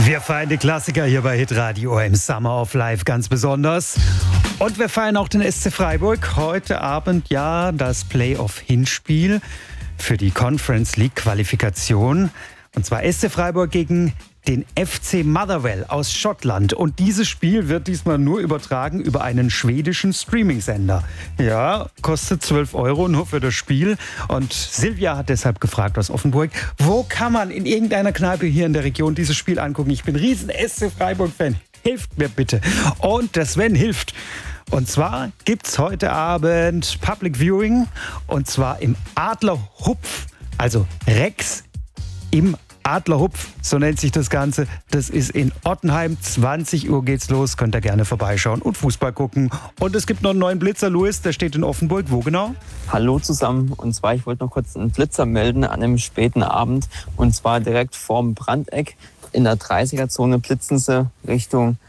Wir feiern die Klassiker hier bei Hitradio im Summer of Life ganz besonders. Und wir feiern auch den SC Freiburg. Heute Abend ja das Playoff-Hinspiel für die Conference League Qualifikation. Und zwar SC Freiburg gegen den FC Motherwell aus Schottland. Und dieses Spiel wird diesmal nur übertragen über einen schwedischen Streaming-Sender. Ja, kostet 12 € nur für das Spiel. Und Silvia hat deshalb gefragt aus Offenburg, wo kann man in irgendeiner Kneipe hier in der Region dieses Spiel angucken? Ich bin riesen SC Freiburg-Fan. Hilft mir bitte. Und der Sven hilft. Und zwar gibt's heute Abend Public Viewing. Und zwar im Adlerhupf, also Rex im Adlerhupf, so nennt sich das Ganze. Das ist in Ottenheim. 20 Uhr geht's los. Könnt ihr gerne vorbeischauen und Fußball gucken. Und es gibt noch einen neuen Blitzer, Louis, der steht in Offenburg. Wo genau? Hallo zusammen. Und zwar, ich wollte noch kurz einen Blitzer melden an einem späten Abend. Und zwar direkt vorm Brandeck. In der 30er-Zone blitzen sie Richtung